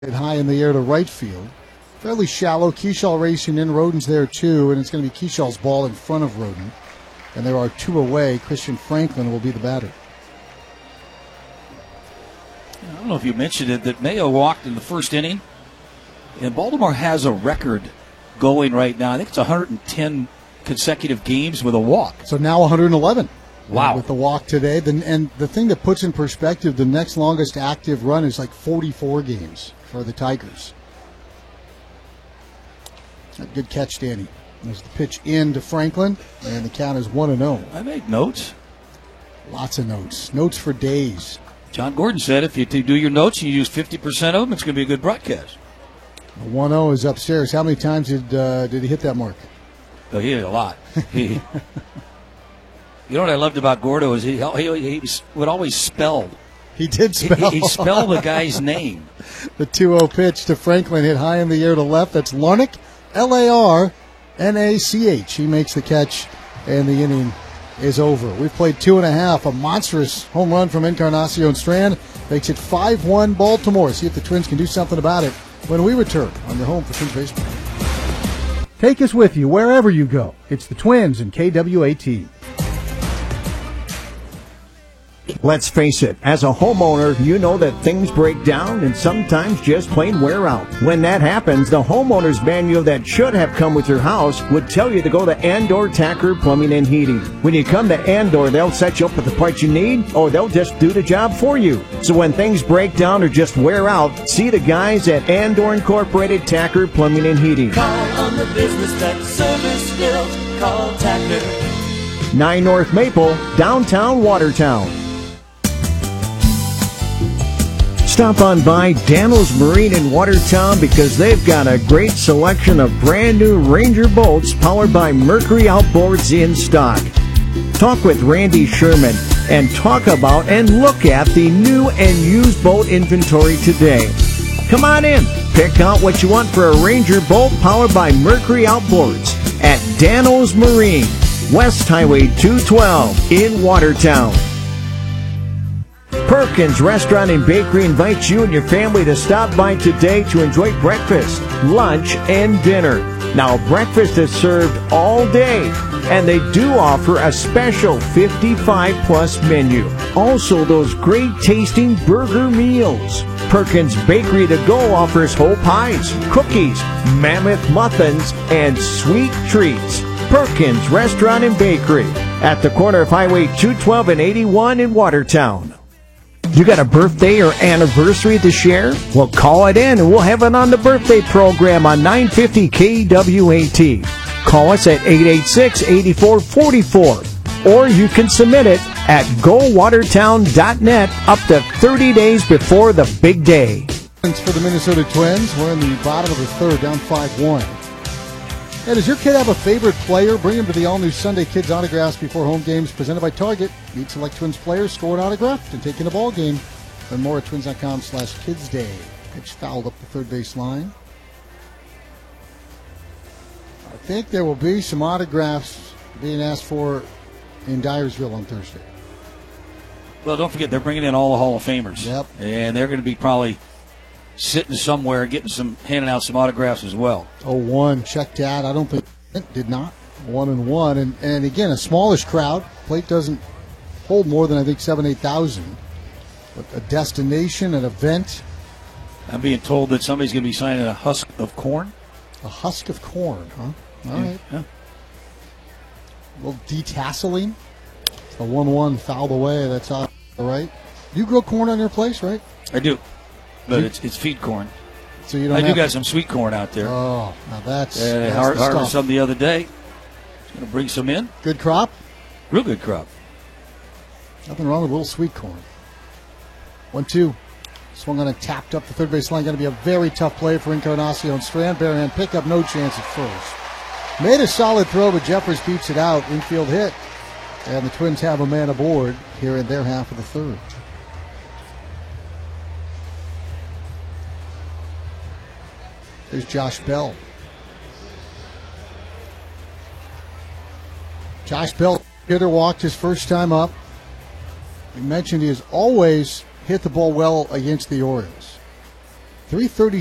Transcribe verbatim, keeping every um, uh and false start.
High in the air to right field. Fairly shallow. Keyshaw racing in. Roden's there too, and it's going to be Keyshaw's ball in front of Roden. And there are two away. Christian Franklin will be the batter. I don't know if you mentioned it, that Mayo walked in the first inning. And Baltimore has a record going right now. I think it's one hundred ten consecutive games with a walk. So now one hundred eleven. Wow. With the walk today. The, and the thing that puts in perspective, the next longest active run is like forty-four games for the Tigers. A good catch, Danny. There's the pitch in to Franklin, and the count is one and oh. I made notes. Lots of notes. Notes for days. John Gordon said if you do your notes, you use fifty percent of them, it's going to be a good broadcast. The one oh is upstairs. How many times did uh, did he hit that mark? Oh, he hit a lot. He, you know what I loved about Gordo is he, he, he would always spell. He did spell. He, he spelled the guy's name. The two oh pitch to Franklin hit high in the air to left. That's Larnach, L A R N A C H. He makes the catch, and the inning is over. We've played two and a half. A monstrous home run from Encarnacion Strand makes it five one Baltimore. See if the Twins can do something about it when we return on your home for Twins Baseball. Take us with you wherever you go. It's the Twins and K W A T. Let's face it, as a homeowner, you know that things break down and sometimes just plain wear out. When that happens, the homeowner's manual that should have come with your house would tell you to go to Andor Tacker Plumbing and Heating. When you come to Andor, they'll set you up with the parts you need, or they'll just do the job for you. So when things break down or just wear out, see the guys at Andor Incorporated Tacker Plumbing and Heating. Call on the business that's service built. Call Tacker. nine North Maple, downtown Watertown. Stop on by Daniels Marine in Watertown because they've got a great selection of brand new Ranger boats powered by Mercury Outboards in stock. Talk with Randy Sherman and talk about and look at the new and used boat inventory today. Come on in, pick out what you want for a Ranger boat powered by Mercury Outboards at Daniels Marine, West Highway two twelve in Watertown. Perkins Restaurant and Bakery invites you and your family to stop by today to enjoy breakfast, lunch, and dinner. Now, breakfast is served all day, and they do offer a special fifty-five plus menu. Also, those great tasting burger meals. Perkins Bakery to Go offers whole pies, cookies, mammoth muffins, and sweet treats. Perkins Restaurant and Bakery at the corner of Highway two twelve and eighty-one in Watertown. You got a birthday or anniversary to share? Well, call it in and we'll have it on the birthday program on nine fifty K W A T. Call us at eight eight six, eight four four four, or you can submit it at go watertown dot net up to thirty days before the big day. For the Minnesota Twins, we're in the bottom of the third, down five one. Hey, does your kid have a favorite player? Bring him to the all-new Sunday Kids Autographs Before Home Games presented by Target. Meet select Twins players, score an autograph, and take in a ball game. Learn more at twins.com slash kids day. Pitch fouled up the third base line. I think there will be some autographs being asked for in Dyersville on Thursday. Well, don't forget, they're bringing in all the Hall of Famers. Yep. And they're going to be probably sitting somewhere getting some, handing out some autographs as well. oh one, check that. I don't think it did not. One and one. And, and again, a smallish crowd. Plate doesn't hold more than, I think, seven, eight thousand. But a destination, an event. I'm being told that somebody's going to be signing a husk of corn. A husk of corn, huh? All yeah. right. Yeah. A little detasseling. The one one fouled away. That's all right. You grow corn on your place, right? I do. But You- it's it's feed corn. So you don't I do have got to- some sweet corn out there. Oh, now that's, Uh, that's har- the harvested stuff. some the other day. Going to bring some in. Good crop. Real good crop. Nothing wrong with a little sweet corn. One two. Swung on and tapped up the third base line. Going to be a very tough play for Encarnacion Strand. Barehand pickup, no chance at first. Made a solid throw, but Jeffers beats it out. Infield hit. And the Twins have a man aboard here in their half of the third. There's Josh Bell. Josh Bell hitter walked his first time up. We mentioned he has always hit the ball well against the Orioles. three thirty